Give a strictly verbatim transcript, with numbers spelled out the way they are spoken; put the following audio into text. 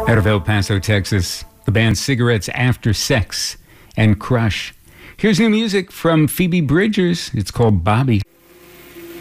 Out of El Paso, Texas, the band Cigarettes After Sex and Crush. Here's new music from Phoebe Bridgers. It's called Bobby.